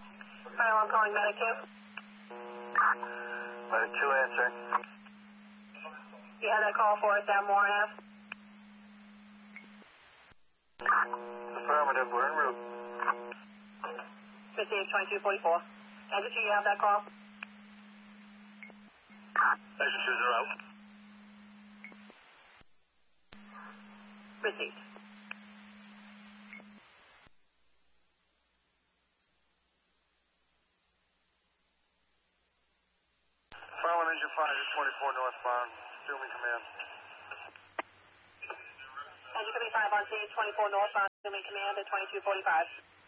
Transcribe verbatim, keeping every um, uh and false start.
Hello, I'm calling Medic two. Medic two answering. You had that call for us down Moore Ave? Affirmative, we're en route. Received twenty-two forty-four. Engine two, you have that call? Engine twos are out. Received. Following engine five is twenty-four northbound. Assuming command. Engine three five on scene, twenty-four northbound, assuming command at twenty-two forty-five.